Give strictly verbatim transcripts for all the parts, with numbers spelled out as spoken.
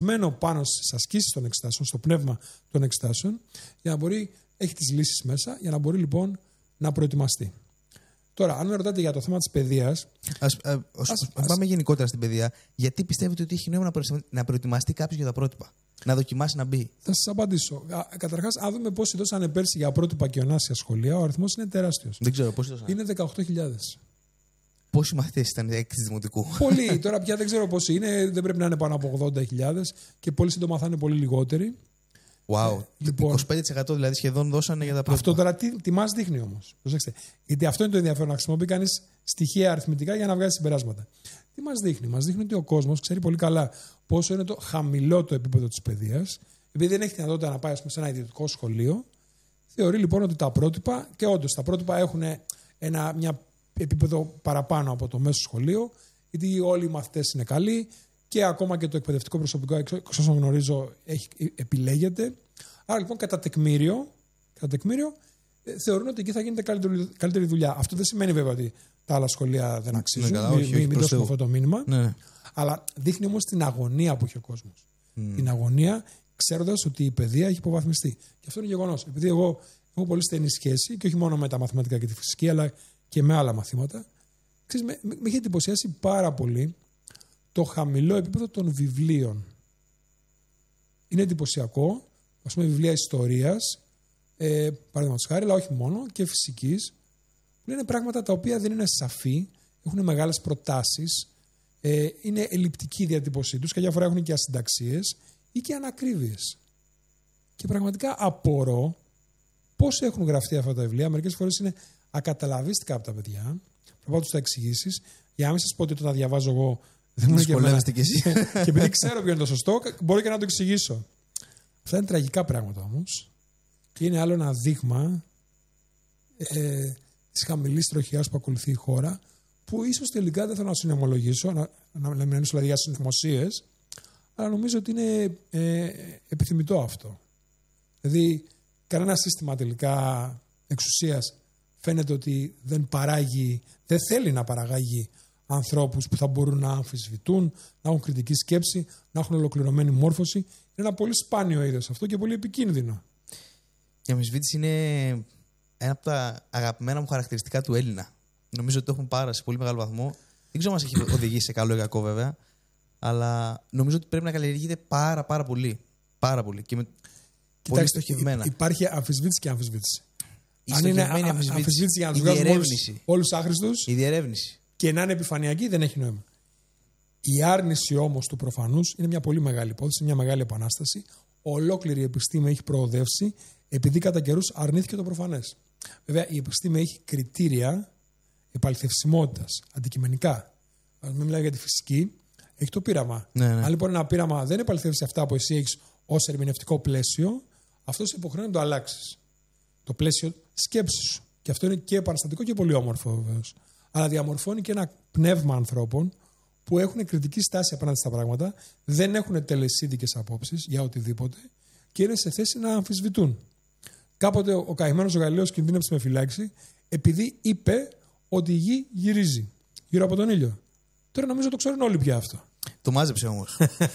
βασισμένο πάνω στις ασκήσεις των εξετάσεων, στο πνεύμα των εξετάσεων, για να μπορεί, έχει τις λύσεις μέσα, για να μπορεί λοιπόν να προετοιμαστεί. Τώρα, αν με ρωτάτε για το θέμα της παιδείας. Ας, α, ας, ας, ας πάμε γενικότερα στην παιδεία. Γιατί πιστεύετε ότι έχει νόημα να προετοιμαστεί κάποιος για τα πρότυπα, να δοκιμάσει να μπει? Θα σας απαντήσω. Καταρχάς, αν δούμε πόσοι δώσανε πέρσι για πρότυπα και ονάσια σχολεία, ο αριθμός είναι τεράστιος. Δεν ξέρω πόσοι δώσανε. Είναι δεκαοκτώ χιλιάδες. Πόσοι μαθητές ήταν έκτη δημοτικού? Πολλοί. Τώρα πια δεν ξέρω πόσοι είναι. Δεν πρέπει να είναι πάνω από ογδόντα χιλιάδες και πολύ σύντομα θα είναι πολύ λιγότεροι. Wow. Ε, λοιπόν, είκοσι πέντε τοις εκατό δηλαδή σχεδόν δώσανε για τα πρότυπα. Αυτό τώρα τι, τι μας δείχνει όμως. Προσέξτε. Γιατί αυτό είναι το ενδιαφέρον, να χρησιμοποιεί κανείς στοιχεία αριθμητικά για να βγάζει συμπεράσματα. Τι μας δείχνει? Μας δείχνει ότι ο κόσμος ξέρει πολύ καλά πόσο είναι το χαμηλό το επίπεδο της παιδείας, επειδή δεν έχει δυνατότητα να πάει πούμε, σε ένα ιδιωτικό σχολείο. Θεωρεί λοιπόν ότι τα πρότυπα, και όντως τα πρότυπα έχουν ένα μια επίπεδο παραπάνω από το μέσο σχολείο, γιατί όλοι οι μαθητές είναι καλοί και ακόμα και το εκπαιδευτικό προσωπικό, εξ όσων γνωρίζω, έχει, επιλέγεται. Άρα λοιπόν κατά τεκμήριο, κατά τεκμήριο θεωρούν ότι εκεί θα γίνεται καλύτερη, καλύτερη δουλειά. Αυτό δεν σημαίνει βέβαια ότι τα άλλα σχολεία δεν αξίζουν. Ναι, μην μην, μην δώσουμε αυτό το μήνυμα. Ναι. Αλλά δείχνει όμως την αγωνία που έχει ο κόσμος. Mm. Την αγωνία, ξέροντας ότι η παιδεία έχει υποβαθμιστεί. Και αυτό είναι γεγονός. Επειδή εγώ έχω πολύ στενή σχέση, και όχι μόνο με τα μαθηματικά και τη φυσική, αλλά και με άλλα μαθήματα, ξέρεις, με, με, με έχει εντυπωσιάσει πάρα πολύ το χαμηλό επίπεδο των βιβλίων. Είναι εντυπωσιακό. Ας πούμε, βιβλία ιστορίας, ε, παραδείγματος χάρη, αλλά όχι μόνο, και φυσικής, που είναι πράγματα τα οποία δεν είναι σαφή, έχουν μεγάλες προτάσεις, ε, είναι ελλειπτική η διατύπωσή τους, κάποια φορά έχουν και ασυνταξίες ή και ανακρίβειες. Και πραγματικά απορώ πώς έχουν γραφτεί αυτά τα βιβλία. Μερικές φορές είναι ακαταλαβίστικα από τα παιδιά. Πρέπει να τους τα εξηγήσεις, για να μην σας πω ότι το τα διαβάζω εγώ. Δεν μου δυσκολεύεστε κι εσείς. Και επειδή ξέρω ποιο είναι το σωστό, μπορώ και να το εξηγήσω. Αυτά είναι τραγικά πράγματα όμως. Και είναι άλλο ένα δείγμα ε, της χαμηλής τροχιάς που ακολουθεί η χώρα, που ίσως τελικά δεν θέλω να συναιμολογήσω, να, να μιλήσω δηλαδή για συνωμοσίες, αλλά νομίζω ότι είναι ε, επιθυμητό αυτό. Δηλαδή, κανένα σύστημα τελικά εξουσίας φαίνεται ότι δεν παράγει, δεν θέλει να παραγάγει ανθρώπους που θα μπορούν να αμφισβητούν, να έχουν κριτική σκέψη, να έχουν ολοκληρωμένη μόρφωση. Είναι ένα πολύ σπάνιο είδος αυτό και πολύ επικίνδυνο. Η αμφισβήτηση είναι ένα από τα αγαπημένα μου χαρακτηριστικά του Έλληνα. Νομίζω ότι το έχουν πάρει σε πολύ μεγάλο βαθμό. Δεν ξέρω αν μας έχει οδηγήσει σε καλό ή κακό βέβαια, αλλά νομίζω ότι πρέπει να καλλιεργείται πάρα πάρα πολύ. Πάρα πολύ. Και με πολύ στοχευμένα. Υπάρχει αμφισβήτηση και αμφισβήτηση. Η Αν είναι αμφισβήτηση, αμφισβήτηση για να τους βγάλουμε όλους τους άχρηστους, η διερεύνηση. Και να είναι επιφανειακή, δεν έχει νόημα. Η άρνηση όμως του προφανούς είναι μια πολύ μεγάλη υπόθεση, μια μεγάλη επανάσταση. Ολόκληρη η επιστήμη έχει προοδεύσει επειδή κατά καιρούς αρνήθηκε το προφανές. Βέβαια, η επιστήμη έχει κριτήρια επαληθευσιμότητας, αντικειμενικά. Αν μην μιλάει για τη φυσική, έχει το πείραμα. Ναι, ναι. Αν λοιπόν ένα πείραμα δεν επαληθεύσει αυτά που εσύ έχεις ως ερμηνευτικό πλαίσιο, αυτό σε υποχρεώνει να το αλλάξεις. Το πλαίσιο σκέψης σου. Και αυτό είναι και επαναστατικό και πολύ όμορφο βεβαίως. Αλλά διαμορφώνει και ένα πνεύμα ανθρώπων που έχουν κριτική στάση απέναντι στα πράγματα, δεν έχουν τελεσίδικες απόψεις για οτιδήποτε και είναι σε θέση να αμφισβητούν. Κάποτε ο καημένος ο Γαλιλαίος κινδύνεψε με φυλάξη επειδή είπε ότι η γη γυρίζει γύρω από τον ήλιο. Τώρα νομίζω το ξέρουν όλοι πια αυτό. Το μάζεψε όμως.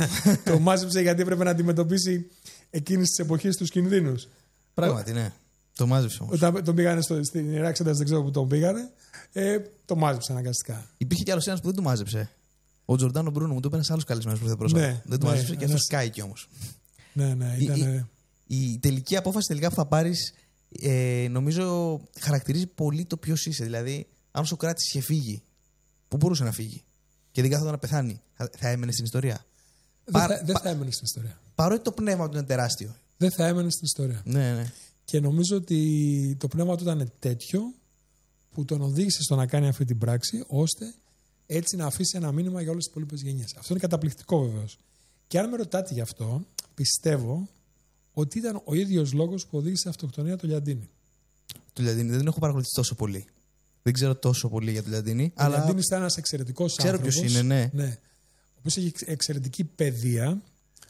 Το μάζεψε γιατί έπρεπε να αντιμετωπίσει εκείνης της εποχής τους κινδύνους. Πράγματι, ναι. Το μάζεψε όμως. Όταν τον πήγανε στο, στην Ιράκ, δεν ξέρω που τον πήγανε, ε, το μάζεψε αναγκαστικά. Υπήρχε κι άλλος ένας που δεν το μάζεψε. Ο Τζορντάνο Μπρούνο μου το είπε ένας άλλος καλεσμένος που δεν πρόσφατα. Ναι, δεν το ναι, μάζεψε και ένας... αυτό σκάει όμως. Ναι, ναι, ήταν. Η, η, η τελική απόφαση τελικά που θα πάρεις ε, νομίζω χαρακτηρίζει πολύ το ποιος είσαι. Δηλαδή, αν ο Σωκράτης είχε φύγει, πού μπορούσε να φύγει και δεν κάθονταν να πεθάνει, θα, θα έμενε στην ιστορία. Δεν Παρ, θα, δεν πα, θα έμενε στην ιστορία. Παρότι το πνεύμα του είναι τεράστιο. Δεν θα έμενε στην ιστορία. Ναι, ναι. Και νομίζω ότι το πνεύμα του ήταν τέτοιο που τον οδήγησε στο να κάνει αυτή την πράξη, ώστε έτσι να αφήσει ένα μήνυμα για όλες τις υπόλοιπες γενιές. Αυτό είναι καταπληκτικό βεβαίως. Και αν με ρωτάτε γι' αυτό, πιστεύω ότι ήταν ο ίδιος λόγος που οδήγησε σε αυτοκτονία το Λιαντίνη. Το Λιαντίνη δεν τον έχω παρακολουθήσει τόσο πολύ. Δεν ξέρω τόσο πολύ για το Λιαντίνη. Ο αλλά... Λιαντίνης ήταν ένας εξαιρετικός άνθρωπος. Ξέρω ποιος είναι, ναι. ναι. Ο οποίος έχει εξαιρετική παιδεία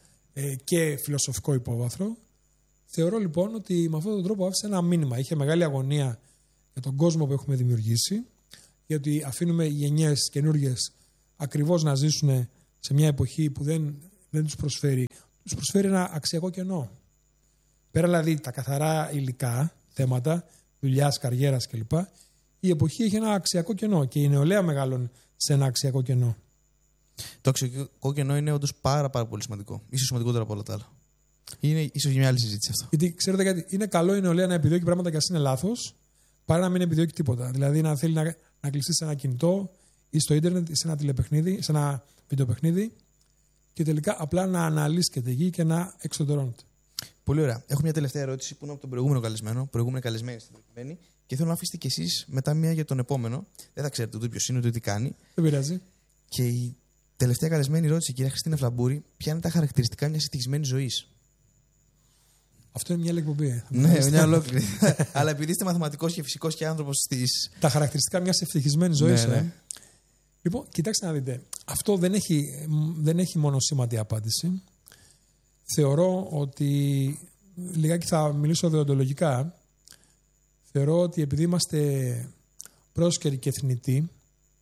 ε, και φιλοσοφικό υπόβαθρο. Θεωρώ λοιπόν ότι με αυτόν τον τρόπο άφησε ένα μήνυμα. Είχε μεγάλη αγωνία για τον κόσμο που έχουμε δημιουργήσει, γιατί αφήνουμε γενιές καινούργιες ακριβώς να ζήσουν σε μια εποχή που δεν δεν τους προσφέρει. Τους προσφέρει ένα αξιακό κενό. Πέρα δηλαδή τα καθαρά υλικά θέματα, δουλειάς, καριέρας κλπ. Η εποχή έχει ένα αξιακό κενό και η νεολαία μεγαλώνει σε ένα αξιακό κενό. Το αξιακό κενό είναι όντως πάρα, πάρα πολύ σημαντικό. Ίσως σημαντικότερο από όλα τα άλλα. Είναι ίσως μια άλλη συζήτηση αυτό. Γιατί ξέρετε κάτι, είναι καλό η νεολαία να επιδιώκει πράγματα και ας είναι λάθος, παρά να μην επιδιώκει τίποτα. Δηλαδή να θέλει να, να κλειστεί σε ένα κινητό ή στο ίντερνετ ή σε ένα τηλεπαιχνίδι, σε ένα βιντεοπαιχνίδι και τελικά απλά να αναλύσκεται γη και να εξωτερώνεται. Πολύ ωραία. Έχω μια τελευταία ερώτηση που είναι από τον προηγούμενο καλεσμένο, προηγούμενη καλεσμένη στην προκειμένη, και θέλω να αφήσετε κι εσείς μετά μία για τον επόμενο. Δεν θα ξέρετε ούτε ποιος είναι ούτε τι κάνει. Δεν πειράζει. Και η τελευταία καλεσμένη ερώτηση, κυρία Χριστίνα Φλαμπούρη, ποια είναι τα χαρακτηριστικά μιας ευτυχισμένης ζωής? Αυτό είναι μια άλλη εκπομπή. Ναι, μια ολόκληρη. Αλλά επειδή είστε μαθηματικός και φυσικός και άνθρωπος της. Τα χαρακτηριστικά μιας ευτυχισμένης ζωής. Ναι, ναι. Ε. Λοιπόν, κοιτάξτε να δείτε. Αυτό δεν έχει, δεν έχει μονοσήμαντη απάντηση. Θεωρώ ότι. Λιγάκι θα μιλήσω δεοντολογικά. Θεωρώ ότι επειδή είμαστε πρόσκαιροι και θνητοί,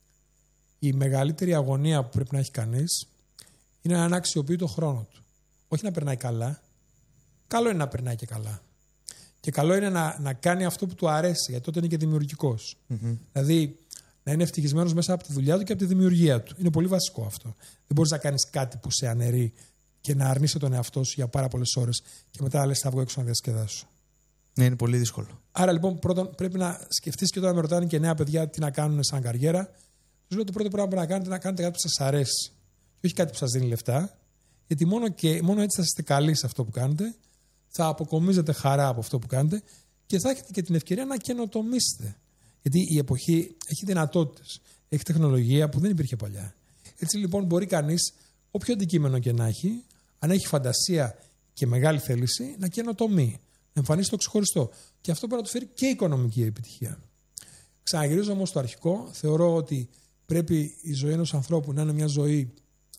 η μεγαλύτερη αγωνία που πρέπει να έχει κανείς είναι να αξιοποιεί το χρόνο του. Όχι να περνάει καλά. Καλό είναι να περνάει και καλά. Και καλό είναι να, να κάνει αυτό που του αρέσει, γιατί τότε είναι και δημιουργικός. Mm-hmm. Δηλαδή, να είναι ευτυχισμένος μέσα από τη δουλειά του και από τη δημιουργία του. Είναι πολύ βασικό αυτό. Δεν μπορείς να κάνεις κάτι που σε αναιρεί και να αρνείσαι τον εαυτό σου για πάρα πολλές ώρες και μετά να λες θα βγω έξω να διασκεδάσω. Ναι, είναι πολύ δύσκολο. Άρα λοιπόν, πρώτον, πρέπει να σκεφτείς και όταν με ρωτάνε και νέα παιδιά τι να κάνουν σαν καριέρα, τους λέω το πρώτο πράγμα που πρέπει να κάνετε είναι να κάνετε κάτι που σας αρέσει. Και όχι κάτι που σας δίνει λεφτά, γιατί μόνο, και, μόνο έτσι θα είστε καλοί σε αυτό που κάνετε, θα αποκομίζετε χαρά από αυτό που κάνετε και θα έχετε και την ευκαιρία να καινοτομήσετε. Γιατί η εποχή έχει δυνατότητες, έχει τεχνολογία που δεν υπήρχε παλιά. Έτσι λοιπόν μπορεί κανείς, όποιο αντικείμενο και να έχει, αν έχει φαντασία και μεγάλη θέληση, να καινοτομεί, να εμφανίσει το ξεχωριστό. Και αυτό μπορεί να του φέρει και οικονομική επιτυχία. Ξαναγυρίζω όμως στο αρχικό, θεωρώ ότι πρέπει η ζωή ενός ανθρώπου να είναι μια ζωή.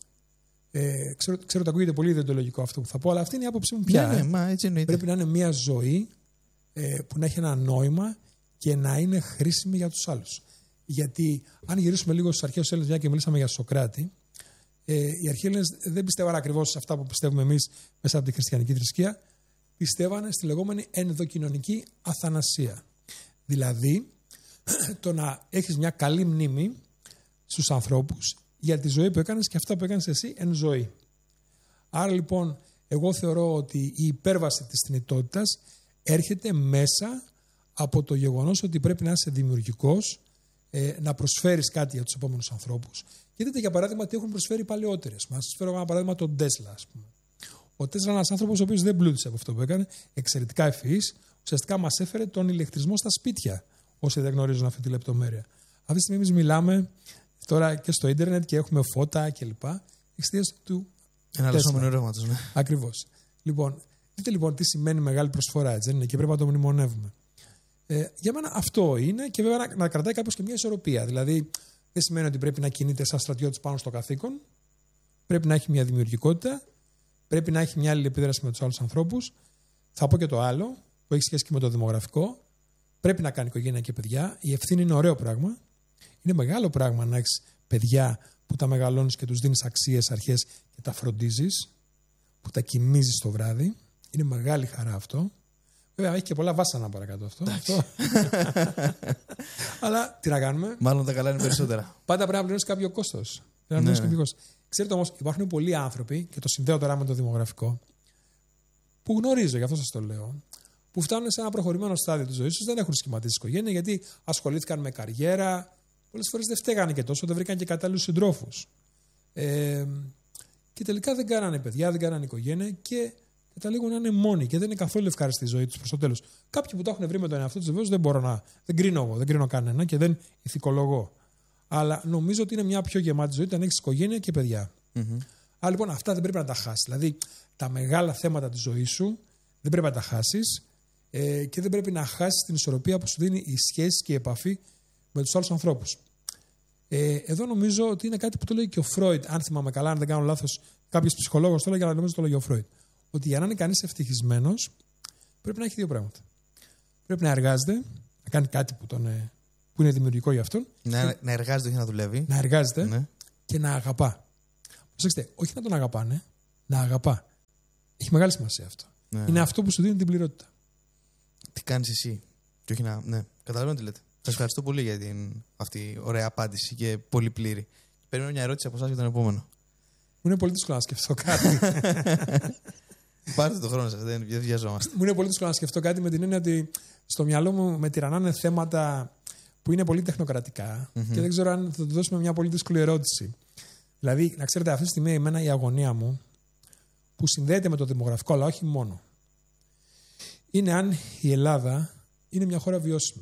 Ε, ξέρω, ξέρω ότι ακούγεται πολύ ιδεολογικό αυτό που θα πω, αλλά αυτή είναι η άποψή μου πια. Ναι, ναι, μα έτσι εννοείται. Πρέπει να είναι μια ζωή ε, που να έχει ένα νόημα και να είναι χρήσιμη για τους άλλους. Γιατί αν γυρίσουμε λίγο στους αρχαίους Έλληνες, μια και μιλήσαμε για Σωκράτη, ε, οι αρχαίοι Έλληνες δεν πιστεύαν ακριβώς σε αυτά που πιστεύουμε εμείς μέσα από τη χριστιανική θρησκεία. Πιστεύανε στη λεγόμενη ενδοκοινωνική αθανασία. Δηλαδή, το να έχεις μια καλή μνήμη στους ανθρώπους για τη ζωή που έκανες και αυτά που έκανες εσύ εν ζωή. Άρα λοιπόν, εγώ θεωρώ ότι η υπέρβαση της θνητότητας έρχεται μέσα από το γεγονός ότι πρέπει να είσαι δημιουργικός, ε, να προσφέρεις κάτι για τους επόμενους ανθρώπους. Και δείτε για παράδειγμα τι έχουν προσφέρει οι παλαιότερες. Μας σας φέρω ένα παράδειγμα τον Τέσλα, ας πούμε. Ο Τέσλα είναι ένας άνθρωπος ο οποίος δεν πλούτησε από αυτό που έκανε, εξαιρετικά ευφυής, ουσιαστικά μας έφερε τον ηλεκτρισμό στα σπίτια, όσοι δεν γνωρίζουν αυτή τη λεπτομέρεια. Αυτή τη στιγμή εμείς μιλάμε τώρα και στο ίντερνετ και έχουμε φώτα κλπ. Εξαιτίας του. Εναλλασσόμενο ρεύματος, ναι. Ακριβώς. Λοιπόν, δείτε λοιπόν τι σημαίνει μεγάλη προσφορά, έτσι δεν είναι, και πρέπει να το μνημονεύουμε. Ε, για μένα αυτό είναι και βέβαια να, να κρατάει κάποιος και μια ισορροπία. Δηλαδή, δεν σημαίνει ότι πρέπει να κινείται σαν στρατιώτης πάνω στο καθήκον. Πρέπει να έχει μια δημιουργικότητα. Πρέπει να έχει μια αλληλεπίδραση με τους άλλους ανθρώπους. Θα πω και το άλλο, που έχει σχέση και με το δημογραφικό. Πρέπει να κάνει οικογένεια και παιδιά. Η ευθύνη είναι ωραίο πράγμα. Είναι μεγάλο πράγμα να έχεις παιδιά που τα μεγαλώνεις και τους δίνεις αξίες, αρχές και τα φροντίζεις, που τα κοιμίζεις το βράδυ. Είναι μεγάλη χαρά αυτό. Βέβαια, έχει και πολλά βάσανα παρακάτω αυτό. αυτό. Αλλά τι να κάνουμε. Μάλλον τα καλά είναι περισσότερα. Πάντα πρέπει να πληρώσει κάποιο κόστος. Ναι, ναι. Ξέρετε όμως, υπάρχουν πολλοί άνθρωποι, και το συνδέω τώρα με το δημογραφικό, που γνωρίζω, γι' αυτό σας το λέω, που φτάνουν σε ένα προχωρημένο στάδιο της ζωής τους, δεν έχουν σχηματίσει οικογένεια, γιατί ασχολήθηκαν με καριέρα. Πολλές φορές δεν φταίγανε και τόσο, δεν βρήκαν και κατάλληλους συντρόφους. Ε, και τελικά δεν κάνανε παιδιά, δεν κάνανε οικογένεια και καταλήγουν να είναι μόνοι και δεν είναι καθόλου ευχάριστη η ζωή τους προς το τέλος. Κάποιοι που τα έχουν βρει με τον εαυτό τους, βεβαίως δεν μπορώ να. Δεν κρίνω εγώ, δεν κρίνω κανένα και δεν ηθικολογώ. Αλλά νομίζω ότι είναι μια πιο γεμάτη ζωή όταν έχεις οικογένεια και παιδιά. Mm-hmm. Άρα λοιπόν αυτά δεν πρέπει να τα χάσεις. Δηλαδή τα μεγάλα θέματα της ζωής σου δεν πρέπει να τα χάσεις ε, και δεν πρέπει να χάσεις την ισορροπία που σου δίνει η σχέση και η επαφή με τους άλλους ανθρώπους. Ε, εδώ νομίζω ότι είναι κάτι που το λέει και ο Φρόιντ, αν θυμάμαι καλά, αν δεν κάνω λάθος, κάποιος ψυχολόγος το λέει, αλλά νομίζω το λέει ο Φρόιντ. Ότι για να είναι κανείς ευτυχισμένος πρέπει να έχει δύο πράγματα. Πρέπει να εργάζεται, να κάνει κάτι που, τον, που είναι δημιουργικό για αυτόν. Να, να εργάζεται, όχι να δουλεύει. Να εργάζεται ναι. και να αγαπά. Προσέξτε, όχι να τον αγαπάνε, να αγαπά. Έχει μεγάλη σημασία αυτό. Ναι. Είναι αυτό που σου δίνει την πληρότητα. Τι κάνεις εσύ. Και όχι να. Ναι, καταλαβαίνω τι λέτε. Σας ευχαριστώ πολύ για την αυτή ωραία απάντηση και πολύ πλήρη. Περιμένω μια ερώτηση από εσάς για τον επόμενο. Μου είναι πολύ δύσκολο να σκεφτώ κάτι. Πάρτε το χρόνο σας, δεν βιαζόμαστε. Μου είναι πολύ δύσκολο να σκεφτώ κάτι με την έννοια ότι στο μυαλό μου με τυραννάνε θέματα που είναι πολύ τεχνοκρατικά mm-hmm. και δεν ξέρω αν θα του δώσουμε μια πολύ δύσκολη ερώτηση. Δηλαδή, να ξέρετε, αυτή τη στιγμή εμένα η αγωνία μου που συνδέεται με το δημογραφικό, αλλά όχι μόνο, είναι αν η Ελλάδα είναι μια χώρα βιώσιμη.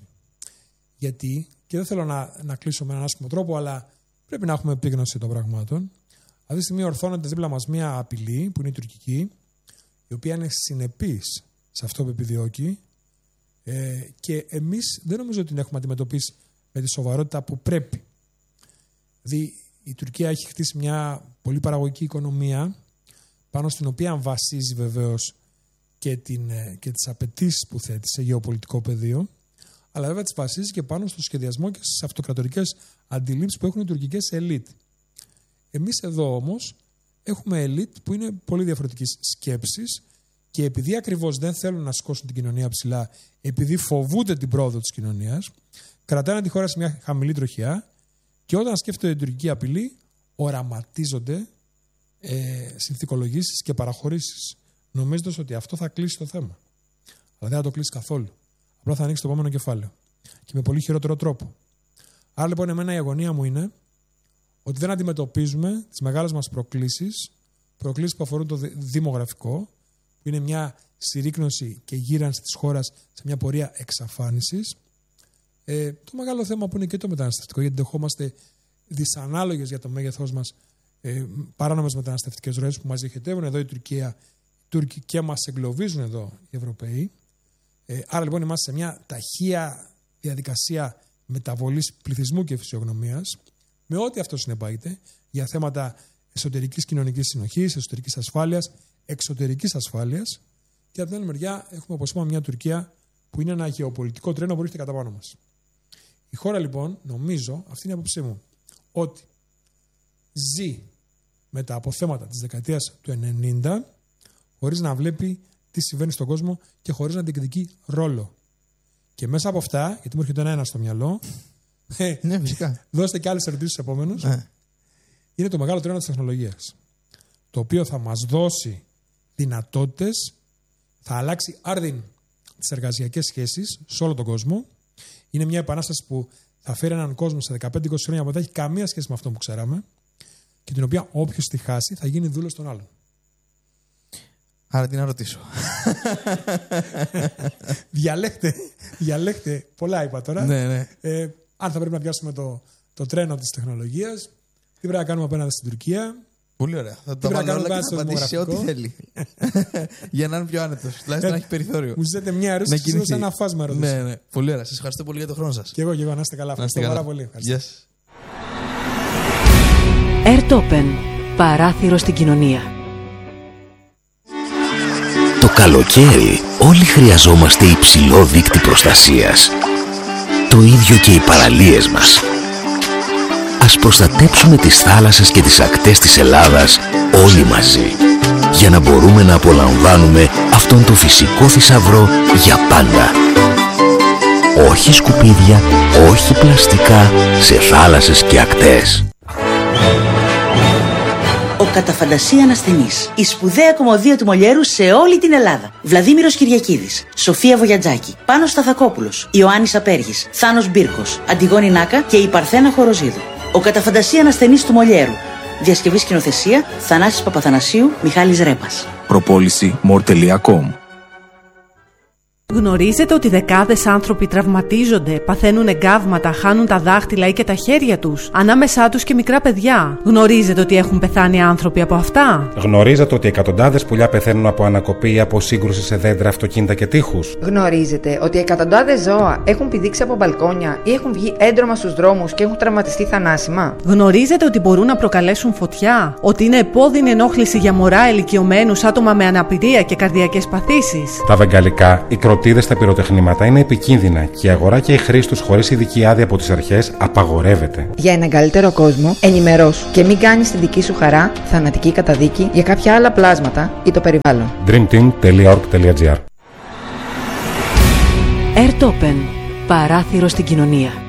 Γιατί, και δεν θέλω να, να κλείσω με έναν άσχημο τρόπο, αλλά πρέπει να έχουμε επίγνωση των πραγμάτων. Αυτή τη στιγμή ορθώνεται δίπλα μας μια απειλή που είναι η τουρκική, η οποία είναι συνεπής σε αυτό που επιδιώκει ε, και εμείς δεν νομίζω ότι την έχουμε αντιμετωπίσει με τη σοβαρότητα που πρέπει. Δηλαδή η Τουρκία έχει χτίσει μια πολύ παραγωγική οικονομία πάνω στην οποία βασίζει βεβαίως και, την, και τις απαιτήσεις που θέτει σε γεωπολιτικό πεδίο, αλλά βέβαια τις βασίζει και πάνω στο σχεδιασμό και στις αυτοκρατορικές αντιλήψεις που έχουν οι τουρκικές ελίτ. Εμείς εδώ όμως έχουμε ελίτ που είναι πολύ διαφορετικής σκέψης και επειδή ακριβώς δεν θέλουν να σηκώσουν την κοινωνία ψηλά, επειδή φοβούνται την πρόοδο της κοινωνίας, κρατάνε τη χώρα σε μια χαμηλή τροχιά και όταν σκέφτονται την τουρκική απειλή, οραματίζονται ε, συνθηκολογήσεις και παραχωρήσεις, νομίζοντας ότι αυτό θα κλείσει το θέμα. Αλλά δεν θα το κλείσει καθόλου. Απλά θα ανοίξει το επόμενο κεφάλαιο. Και με πολύ χειρότερο τρόπο. Άρα λοιπόν, εμένα η αγωνία μου είναι ότι δεν αντιμετωπίζουμε τις μεγάλες μας προκλήσεις, προκλήσεις που αφορούν το δημογραφικό, που είναι μια συρρίκνωση και γύρανση της χώρας σε μια πορεία εξαφάνισης. Ε, το μεγάλο θέμα που είναι και το μεταναστευτικό, γιατί δεχόμαστε δυσανάλογες για το μέγεθός μας ε, παράνομες μεταναστευτικές ροές που μας διοχετεύουν εδώ η Τουρκία, οι Τούρκοι και μας εγκλωβίζουν εδώ οι Ευρωπαίοι. Ε, άρα λοιπόν είμαστε σε μια ταχεία διαδικασία μεταβολής πληθυσμού και φυσιογνωμίας, με ό,τι αυτό συνεπάγεται για θέματα εσωτερικής κοινωνικής συνοχής, εσωτερικής ασφάλειας, εξωτερικής ασφάλειας. Και από την άλλη μεριά έχουμε, όπως είπαμε, μια Τουρκία που είναι ένα γεωπολιτικό τρένο που ρίχνεται κατά πάνω μας. Η χώρα λοιπόν, νομίζω, αυτή είναι η άποψή μου, ότι ζει με τα αποθέματα της δεκαετίας του ενενήντα χωρίς να βλέπει τι συμβαίνει στον κόσμο και χωρίς να διεκδικεί ρόλο. Και μέσα από αυτά, γιατί μου έρχεται ένα-ένα στο μυαλό, ναι, φυσικά. Δώστε και άλλες ερωτήσεις στους επόμενους. Ναι. Είναι το μεγάλο τρένο της τεχνολογίας. Το οποίο θα μας δώσει δυνατότητες, θα αλλάξει άρδιν τις εργασιακές σχέσεις σε όλο τον κόσμο. Είναι μια επανάσταση που θα φέρει έναν κόσμο σε δεκαπέντε είκοσι χρόνια που δεν έχει καμία σχέση με αυτό που ξέραμε και την οποία όποιος τη χάσει θα γίνει δούλος των άλλων. Άρα τι να ρωτήσω. διαλέχτε, διαλέχτε, πολλά είπα τώρα. Ναι, ναι. Ε, αν θα πρέπει να πιάσουμε το, το τρένο της τεχνολογίας, τι πρέπει να κάνουμε απέναντι στην Τουρκία. Πολύ ωραία. Θα το βάλω όλα και θα απαντήσει σε ό,τι θέλει. Για να είναι πιο άνετος. Τουλάχιστον να έχει περιθώριο. Μου ζητάτε μια ερώτηση και σας ένα φάσμα ερωτήσεων. Ναι, ναι. Πολύ ωραία. Σας ευχαριστώ πολύ για τον χρόνο σας. Και εγώ, και εγώ. Να είστε καλά. Ευχαριστώ πάρα πολύ. Yes. Airtopen. Παράθυρο στην κοινωνία. Το καλοκαίρι όλοι χρειαζόμαστε υψηλό δείκτη προστασίας. Το ίδιο και οι παραλίες μας. Ας προστατέψουμε τις θάλασσες και τις ακτές της Ελλάδας όλοι μαζί, για να μπορούμε να απολαμβάνουμε αυτόν τον φυσικό θησαυρό για πάντα. Όχι σκουπίδια, όχι πλαστικά σε θάλασσες και ακτές. Ο κατά φαντασία ανασθενής. Η σπουδαία κομμωδία του Μολιέρου σε όλη την Ελλάδα. Βλαδίμηρος Κυριακίδης, Σοφία Βογιατζάκη, Πάνος Σταθακόπουλος, Ιωάννης Απέργης, Θάνος Μπίρκος, Αντιγόνη Νάκα και η Παρθένα Χοροζίδου. Ο κατά φαντασία ανασθενής του Μολιέρου. Διασκευή σκηνοθεσία Θανάσης Παπαθανασίου, Μιχάλης Ρέπας. Προπόληση μορ τελεία κομ. Γνωρίζετε ότι δεκάδες άνθρωποι τραυματίζονται, παθαίνουν εγκάβματα, χάνουν τα δάχτυλα ή και τα χέρια τους, ανάμεσά τους και μικρά παιδιά. Γνωρίζετε ότι έχουν πεθάνει άνθρωποι από αυτά. Γνωρίζετε ότι εκατοντάδες πουλιά πεθαίνουν από ανακοπή ή από σύγκρουση σε δέντρα, αυτοκίνητα και τείχους. Γνωρίζετε ότι εκατοντάδες ζώα έχουν πηδήξει από μπαλκόνια ή έχουν βγει έντρομα στους δρόμους και έχουν τραυματιστεί θανάσιμα. Γνωρίζετε ότι μπορούν να προκαλέσουν φωτιά, ότι είναι επώδυνη ενόχληση για μωρά, ηλικιωμένους, άτομα με αναπηρία και καρδιακές παθήσεις. Τα βεγγαλικά, η χειροτίδες στα πυροτεχνήματα είναι επικίνδυνα και η αγορά και η χρήση τους χωρίς ειδική άδεια από τις αρχές απαγορεύεται. Για έναν καλύτερο κόσμο, ενημερώσου και μην κάνεις τη δική σου χαρά θανατική καταδίκη για κάποια άλλα πλάσματα ή το περιβάλλον. dream team τελεία org τελεία gr Airtopen. Παράθυρο στην κοινωνία.